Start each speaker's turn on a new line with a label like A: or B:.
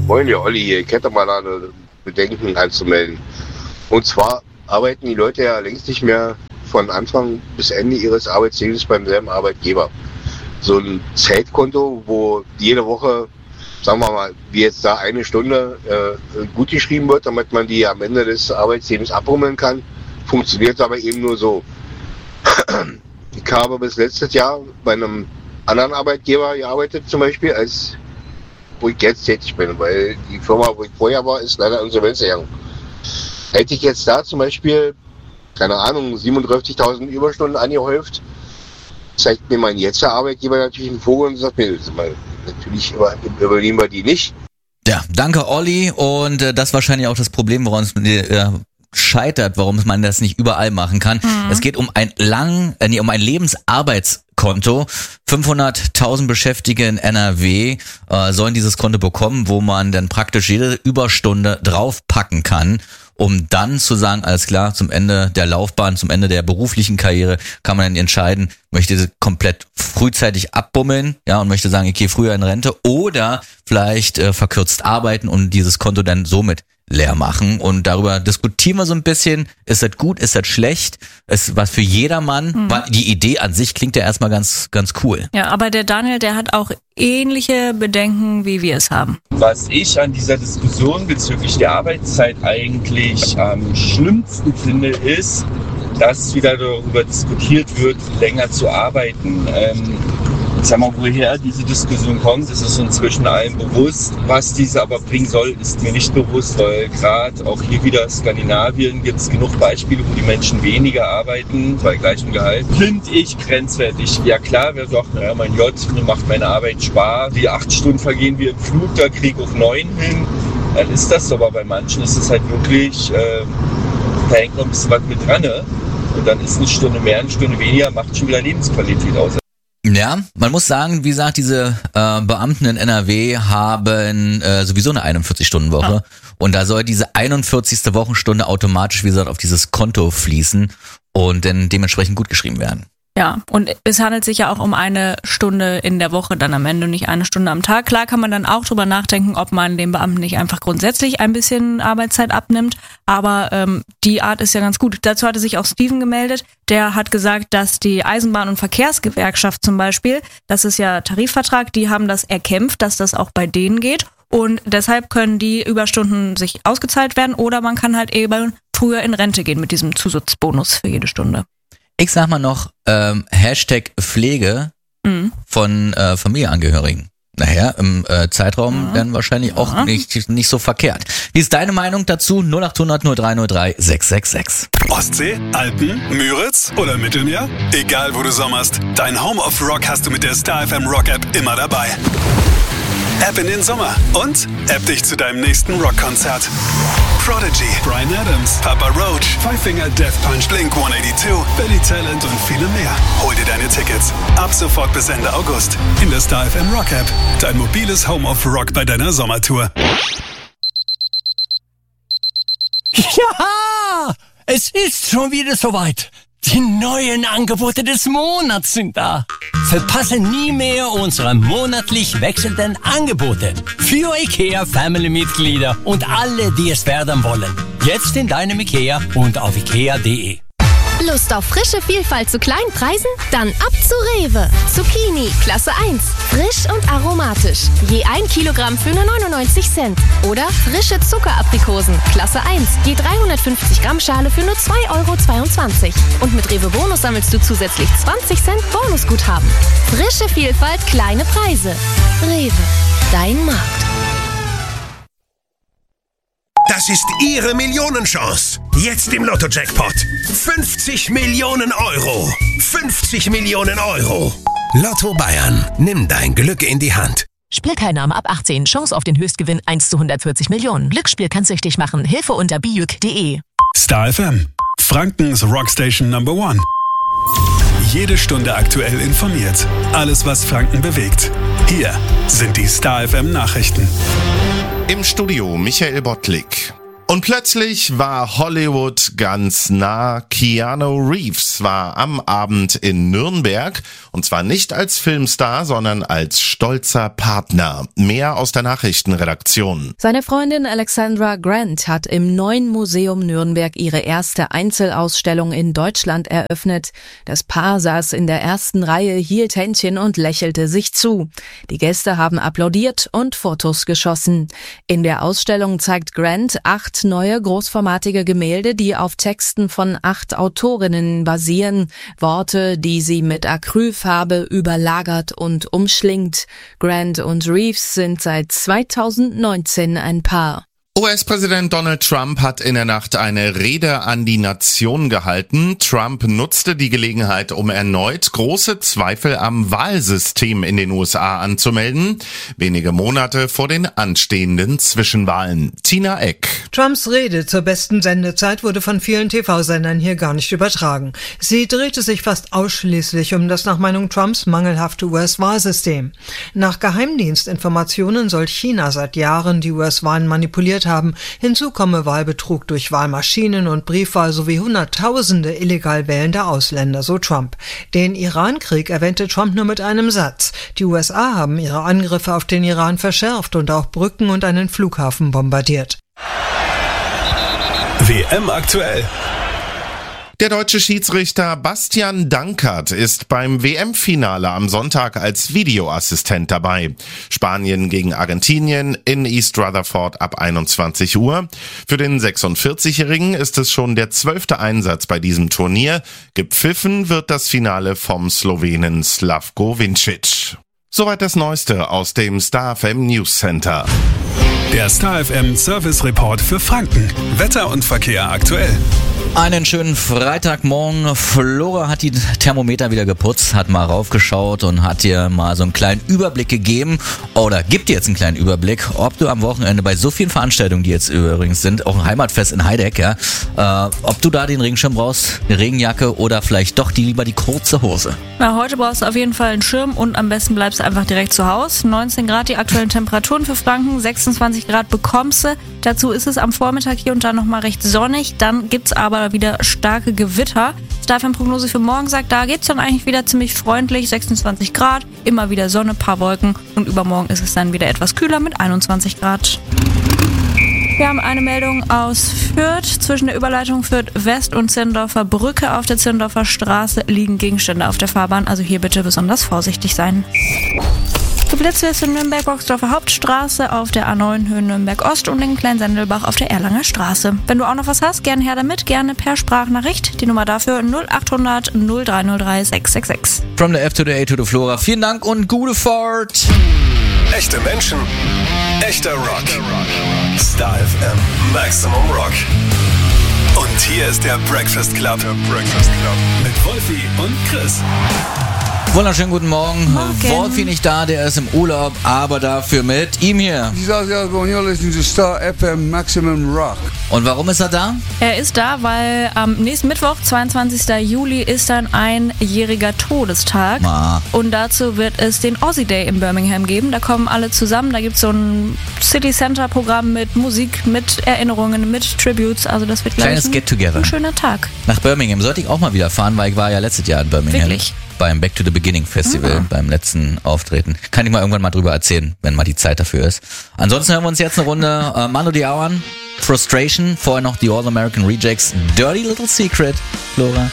A: Moin, ja, Olli hier. Ich hätte mal eine Bedenken anzumelden. Und zwar arbeiten die Leute ja längst nicht mehr von Anfang bis Ende ihres Arbeitslebens beim selben Arbeitgeber. So ein Zeitkonto, wo jede Woche, sagen wir mal, wie jetzt da eine Stunde gut geschrieben wird, damit man die am Ende des Arbeitslebens abrummeln kann, funktioniert aber eben nur so. Ich habe bis letztes Jahr bei einem anderen Arbeitgeber gearbeitet, zum Beispiel, als wo ich jetzt tätig bin, weil die Firma, wo ich vorher war, ist leider Insolvenz gegangen. Hätte ich jetzt da zum Beispiel, keine Ahnung, 37.000 Überstunden angehäuft, zeigt mir mein jetziger Arbeitgeber natürlich einen Vogel und sagt mir, natürlich übernehmen wir die nicht.
B: Ja, danke Olli, und das ist wahrscheinlich auch das Problem, woran es scheitert, warum man das nicht überall machen kann. Es geht um ein Lebensarbeitskonto. 500.000 Beschäftigte in NRW sollen dieses Konto bekommen, wo man dann praktisch jede Überstunde draufpacken kann, um dann zu sagen, alles klar, zum Ende der Laufbahn, zum Ende der beruflichen Karriere kann man dann entscheiden, möchte sie komplett frühzeitig abbummeln, ja, und möchte sagen, ich gehe früher in Rente, oder vielleicht verkürzt arbeiten und dieses Konto dann somit leer machen. Und darüber diskutieren wir so ein bisschen, ist das gut, ist das schlecht, ist was für jedermann, weil die Idee an sich klingt ja erstmal ganz, ganz cool.
C: Ja, aber der Daniel, der hat auch ähnliche Bedenken, wie wir es haben.
D: Was ich an dieser Diskussion bezüglich der Arbeitszeit eigentlich am schlimmsten finde, ist, dass wieder darüber diskutiert wird, länger zu arbeiten. Ich sag mal, woher diese Diskussion kommt, ist es inzwischen allen bewusst. Was diese aber bringen soll, ist mir nicht bewusst, weil gerade auch hier wieder Skandinavien gibt es genug Beispiele, wo die Menschen weniger arbeiten bei gleichem Gehalt. Finde ich grenzwertig. Ja klar, wer sagt, naja, mein J, mir macht meine Arbeit Spaß, die 8 Stunden vergehen wie im Flug, da krieg ich auf 9 hin. Dann ist das so, aber bei manchen ist es halt wirklich, da hängt noch ein bisschen was mit dran. Ne? Und dann ist eine Stunde mehr, eine Stunde weniger, macht schon wieder Lebensqualität aus.
B: Ja, man muss sagen, wie gesagt, diese Beamten in NRW haben sowieso eine 41-Stunden-Woche. Ja. Und da soll diese 41. Wochenstunde automatisch, wie gesagt, auf dieses Konto fließen und dann dementsprechend gut geschrieben werden.
C: Ja, und es handelt sich ja auch um eine Stunde in der Woche dann am Ende, nicht eine Stunde am Tag. Klar kann man dann auch drüber nachdenken, ob man dem Beamten nicht einfach grundsätzlich ein bisschen Arbeitszeit abnimmt, aber die Art ist ja ganz gut. Dazu hatte sich auch Steven gemeldet, der hat gesagt, dass die Eisenbahn- und Verkehrsgewerkschaft zum Beispiel, das ist ja Tarifvertrag, die haben das erkämpft, dass das auch bei denen geht, und deshalb können die Überstunden sich ausgezahlt werden, oder man kann halt eben früher in Rente gehen mit diesem Zusatzbonus für jede Stunde.
B: Ich sag mal noch Hashtag Pflege von Familienangehörigen. Naja, im Zeitraum dann wahrscheinlich auch nicht so verkehrt. Wie ist deine Meinung dazu? 0800 0303 666.
E: Ostsee, Alpen, Müritz oder Mittelmeer? Egal wo du sommerst, dein Home of Rock hast du mit der Star FM Rock App immer dabei. App in den Sommer und App dich zu deinem nächsten Rockkonzert. Prodigy, Bryan Adams, Papa Roach, Five Finger Death Punch, Blink-182, Billy Talent und viele mehr. Hol dir deine Tickets ab sofort bis Ende August in der Star FM Rock App. Dein mobiles Home of Rock bei deiner Sommertour.
F: Ja, es ist schon wieder soweit. Die neuen Angebote des Monats sind da. Verpasse nie mehr unsere monatlich wechselnden Angebote für IKEA-Family-Mitglieder und alle, die es werden wollen. Jetzt in deinem IKEA und auf ikea.de.
G: Lust auf frische Vielfalt zu kleinen Preisen? Dann ab zu Rewe. Zucchini, Klasse 1. Frisch und aromatisch. Je 1 Kilogramm für nur 99 Cent. Oder frische Zuckeraprikosen, Klasse 1. Je 350 Gramm Schale für nur 2,22 €. Und mit Rewe Bonus sammelst du zusätzlich 20 Cent Bonusguthaben. Frische Vielfalt, kleine Preise. Rewe, dein Markt.
H: Das ist Ihre Millionenchance. Jetzt im Lotto-Jackpot. 50 Millionen Euro. 50 Millionen Euro. Lotto Bayern. Nimm dein Glück in die Hand.
I: Spielteilnahme ab 18. Chance auf den Höchstgewinn 1 zu 140 Millionen. Glücksspiel kann süchtig machen. Hilfe unter bijuk.de.
E: Star FM. Frankens Rockstation Number 1. Jede Stunde aktuell informiert. Alles, was Franken bewegt. Hier sind die Star FM Nachrichten.
J: Im Studio Michael Bottlik. Und plötzlich war Hollywood ganz nah. Keanu Reeves war am Abend in Nürnberg und zwar nicht als Filmstar, sondern als stolzer Partner. Mehr aus der Nachrichtenredaktion.
K: Seine Freundin Alexandra Grant hat im Neuen Museum Nürnberg ihre erste Einzelausstellung in Deutschland eröffnet. Das Paar saß in der ersten Reihe, hielt Händchen und lächelte sich zu. Die Gäste haben applaudiert und Fotos geschossen. In der Ausstellung zeigt Grant 8 neue großformatige Gemälde, die auf Texten von 8 Autorinnen basieren. Worte, die sie mit Acrylfarbe überlagert und umschlingt. Grant und Reeves sind seit 2019 ein Paar.
J: US-Präsident Donald Trump hat in der Nacht eine Rede an die Nation gehalten. Trump nutzte die Gelegenheit, um erneut große Zweifel am Wahlsystem in den USA anzumelden. Wenige Monate vor den anstehenden Zwischenwahlen. Tina Eck.
L: Trumps Rede zur besten Sendezeit wurde von vielen TV-Sendern hier gar nicht übertragen. Sie drehte sich fast ausschließlich um das nach Meinung Trumps mangelhafte US-Wahlsystem. Nach Geheimdienstinformationen soll China seit Jahren die US-Wahlen manipuliert haben. Hinzu komme Wahlbetrug durch Wahlmaschinen und Briefwahl sowie Hunderttausende illegal wählende Ausländer, so Trump. Den Irankrieg erwähnte Trump nur mit einem Satz. Die USA haben ihre Angriffe auf den Iran verschärft und auch Brücken und einen Flughafen bombardiert.
E: WM aktuell.
J: Der deutsche Schiedsrichter Bastian Dankert ist beim WM-Finale am Sonntag als Videoassistent dabei. Spanien gegen Argentinien in East Rutherford ab 21 Uhr. Für den 46-Jährigen ist es schon der 12. Einsatz bei diesem Turnier. Gepfiffen wird das Finale vom Slowenen Slavko Vincic. Soweit das Neueste aus dem Star FM News Center.
E: Der Star FM Service Report für Franken. Wetter und Verkehr aktuell.
B: Einen schönen Freitagmorgen. Flora hat die Thermometer wieder geputzt, hat mal raufgeschaut und hat dir mal so einen kleinen Überblick gegeben oder gibt dir jetzt einen kleinen Überblick, ob du am Wochenende bei so vielen Veranstaltungen, die jetzt übrigens sind, auch ein Heimatfest in Heideck, ja, ob du da den Regenschirm brauchst, eine Regenjacke oder vielleicht doch lieber die kurze Hose.
C: Na, heute brauchst du auf jeden Fall einen Schirm und am besten bleibst du einfach direkt zu Hause. 19 Grad die aktuellen Temperaturen für Franken, 26 Grad bekommst du. Dazu ist es am Vormittag hier und da nochmal recht sonnig, dann gibt's aber wieder starke Gewitter. Star FM Prognose für morgen sagt, da geht's dann eigentlich wieder ziemlich freundlich, 26 Grad, immer wieder Sonne, paar Wolken und übermorgen ist es dann wieder etwas kühler mit 21 Grad. Wir haben eine Meldung aus Fürth. Zwischen der Überleitung Fürth West und Zirndorfer Brücke auf der Zirndorfer Straße liegen Gegenstände auf der Fahrbahn, also hier bitte besonders vorsichtig sein. Geblitzt ist in Nürnberg-Boxdorfer Hauptstraße, auf der A9 Höhe Nürnberg-Ost und in Kleinsendelbach auf der Erlanger Straße. Wenn du auch noch was hast, gerne her damit, gerne per Sprachnachricht. Die Nummer dafür 0800 0303 666.
B: From the F to the A to the Flora. Vielen Dank und gute Fahrt.
E: Echte Menschen, echter Rock. Star FM Maximum Rock. Und hier ist der Breakfast Club. Mit Wolfi und Chris.
B: Wunderschönen guten Morgen. Wolfi nicht da, der ist im Urlaub, aber dafür mit ihm hier.
M: Star FM Maximum Rock.
B: Und warum ist er da?
C: Er ist da, weil am nächsten Mittwoch, 22. Juli, ist dann ein jähriger Todestag. Und dazu wird es den Aussie Day in Birmingham geben. Da kommen alle zusammen. Da gibt es so ein City Center Programm mit Musik, mit Erinnerungen, mit Tributes. Also das wird gleich ein schöner Tag.
B: Nach Birmingham sollte ich auch mal wieder fahren, weil ich war ja letztes Jahr in Birmingham.
C: Wirklich?
B: Beim Back to the Beginning Festival, beim letzten Auftreten. Kann ich mal irgendwann mal drüber erzählen, wenn mal die Zeit dafür ist. Ansonsten hören wir uns jetzt eine Runde Manu Diao an. Frustration, vorher noch die All American Rejects, Dirty Little Secret, Flora.